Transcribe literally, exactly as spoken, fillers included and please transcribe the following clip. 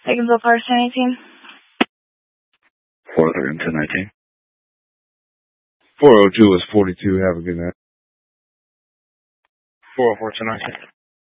Eganville Park, ten eighteen. four oh two, ten nineteen. four oh two is forty-two. Have a good night. four oh four, ten nineteen.